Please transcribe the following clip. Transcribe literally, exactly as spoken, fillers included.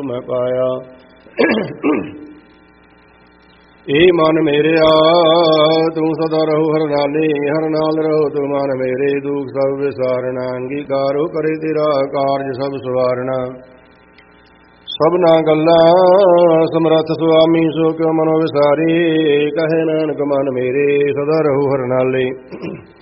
ਮੈਂ ਪਾਇਆ। ਏ ਮਨ ਮੇਰਿਆ ਤੂੰ ਸਦਾ ਰਹੋ ਹਰ ਨਾਲੇ, ਹਰ ਨਾਲ ਰਹੋ ਤੂੰ ਮਨ ਮੇਰੇ। ਦੁਖ ਸਭ ਵਿਸਾਰਣਾ, ਅੰਗੀਕਾਰੋ ਕਰੇ ਤੇਰਾ ਕਾਰਜ ਸਭ ਸਵਾਰਣਾ। ਸਭਨਾ ਗੱਲਾਂ ਸਮਰੱਥ ਸੁਆਮੀ, ਸੋ ਕਿਉ ਮਨੋ ਵਿਸਾਰੇ। ਕਹੇ ਨਾਨਕ ਮਨ ਮੇਰੇ ਸਦਾ ਰਹੋ ਹਰ ਨਾਲੇ।